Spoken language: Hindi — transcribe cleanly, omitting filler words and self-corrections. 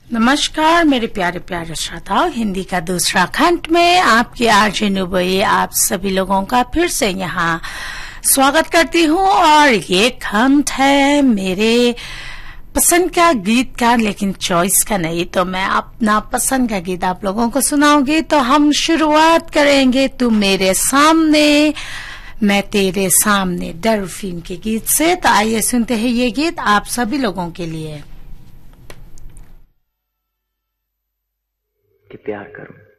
नमस्कार मेरे प्यारे प्यारे श्रोताओं, हिंदी का दूसरा खंड में आपकी आरजे नुबई आप सभी लोगों का फिर से यहाँ स्वागत करती हूँ। और ये खंड है मेरे पसंद का गीत का, लेकिन चॉइस का नहीं। तो मैं अपना पसंद का गीत आप लोगों को सुनाऊंगी। तो हम शुरुआत करेंगे तू मेरे सामने मैं तेरे सामने, डरफीन के गीत से। तो आइए सुनते हैं ये गीत आप सभी लोगों के लिए। कि प्यार करूं